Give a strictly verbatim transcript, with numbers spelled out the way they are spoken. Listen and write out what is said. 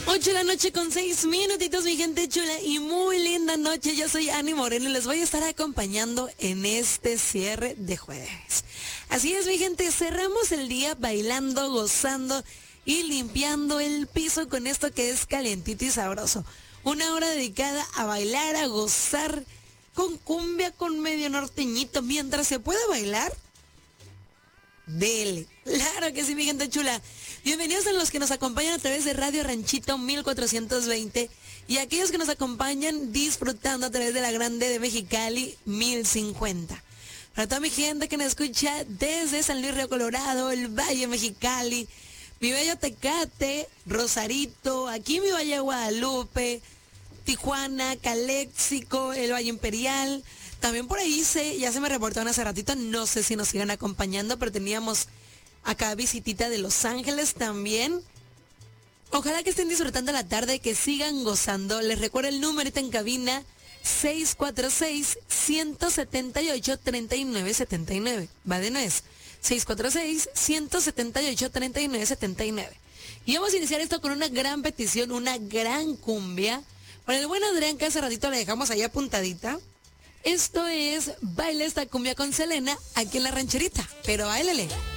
ocho de la noche con seis minutitos, mi gente chula, y muy linda noche. Yo soy Ani Moreno y les voy a estar acompañando en este cierre de jueves. Así es, mi gente, cerramos el día bailando, gozando y limpiando el piso con esto que es calientito y sabroso. Una hora dedicada a bailar, a gozar con cumbia, con medio norteñito, mientras se pueda bailar. Dele, claro que sí, mi gente chula. Bienvenidos a los que nos acompañan a través de Radio Ranchito mil cuatrocientos veinte y a aquellos que nos acompañan disfrutando a través de la Grande de Mexicali mil cincuenta. Para toda mi gente que nos escucha desde San Luis Río Colorado, el Valle Mexicali, mi bello Tecate, Rosarito, aquí mi Valle Guadalupe, Tijuana, Caléxico, el Valle Imperial. También por ahí se, ya se me reportaron hace ratito, no sé si nos siguen acompañando, pero teníamos acá visitita de Los Ángeles también. Ojalá que estén disfrutando la tarde, que sigan gozando. Les recuerdo el número en cabina seis cuatro seis, uno siete ocho, tres nueve siete nueve. Va de nuez. seis cuatro seis, uno siete ocho, tres nueve siete nueve. Y vamos a iniciar esto con una gran petición, una gran cumbia. Para el buen Adrián, que hace ratito le dejamos ahí apuntadita. Esto es Baila esta cumbia con Selena aquí en La Rancherita. Pero báilele.